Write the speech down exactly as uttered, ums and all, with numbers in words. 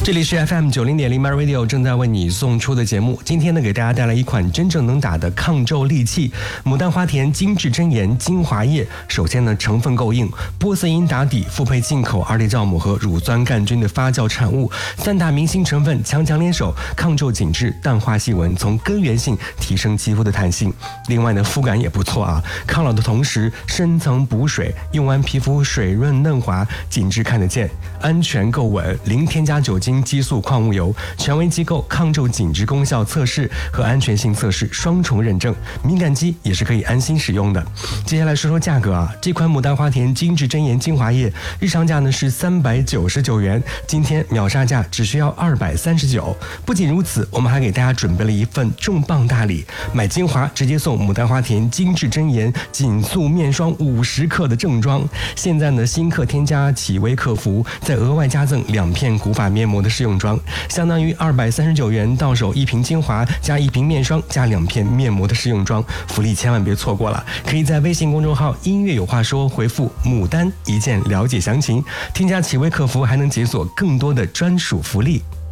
这里是 F M 九零点零 My Radio 正在为你送出的节目。今天呢，给大家带来一款真正能打的抗皱利器——牡丹花田精致真颜精华液。首先呢，成分够硬，玻色因打底，复配进口二裂酵母和乳酸杆菌的发酵产物，三大明星成分强强联手，抗皱紧致，淡化细纹，从根源性提升肌肤的弹性。另外呢，肤感也不错啊，抗老的同时深层补水，用完皮肤水润嫩滑，紧致看得见，安全够稳，零添加酒精、激素、矿物油，权威机构抗皱紧致功效测试和安全性测试双重认证，敏感肌也是可以安心使用的。接下来说说价格啊，这款牡丹花田精致真颜精华液日常价呢是三百九十九元，今天秒杀价只需要二百三十九。不仅如此，我们还给大家准备了一份重磅大礼，买精华直接送牡丹花田精致真颜紧塑面霜五十克的正装。现在呢，新客添加企微客服，再额外加赠两片古法面膜的试用装，相当于二百三十九元到手一瓶精华加一瓶面霜加两片面膜的试用装，福利千万别错过了。可以在微信公众号音乐有话说回复牡丹一键了解详情，添加企微客服还能解锁更多的专属福利。